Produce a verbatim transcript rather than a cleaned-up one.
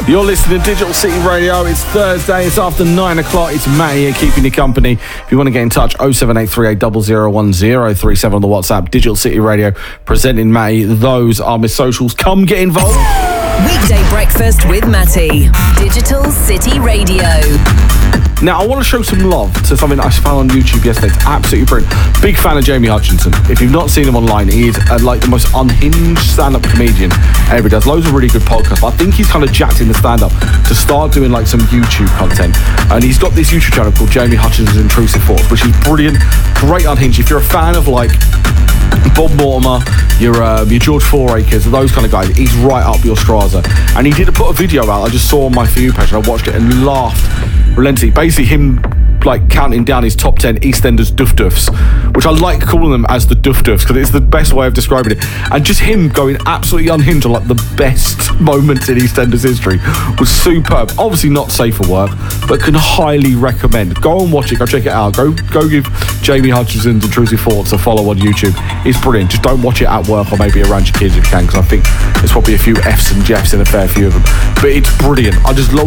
You're listening to Digital City Radio. It's Thursday. It's after nine o'clock. It's Matt here keeping you company. If you want to get in touch, oh seven eight three eight zero zero one zero three seven on the WhatsApp. Digital City Radio presenting Matty. Those are my socials. Come get involved. Weekday breakfast with Matty. Digital City Radio. Now, I want to show some love to something I found on YouTube yesterday. It's absolutely brilliant. Big fan of Jamie Hutchinson. If you've not seen him online, he is uh, like the most unhinged stand-up comedian ever. He does loads of really good podcasts. But I think he's kind of jacked in the stand-up to start doing like some YouTube content. And he's got this YouTube channel called Jamie Hutchinson's Intrusive Thoughts, which is brilliant. Great unhinged. If you're a fan of like Bob Mortimer, your, uh, your George Fouracres, those kind of guys, he's right up your Straza. And he did put a video out. I just saw on my For You page and I watched it and laughed relentlessly. Basically him like counting down his top ten EastEnders Duff Duffs, which I like calling them as the Duff Duffs because it's the best way of describing it. And just him going absolutely unhinged on like the best moments in EastEnders history was superb. Obviously not safe for work, but can highly recommend. Go and watch it. Go check it out. Go go give Jamie Hutchinson's Intrusive Thoughts a follow on YouTube. It's brilliant. Just don't watch it at work or maybe around your kids if you can, because I think there's probably a few F's and Jeffs in a fair few of them. But it's brilliant. I just love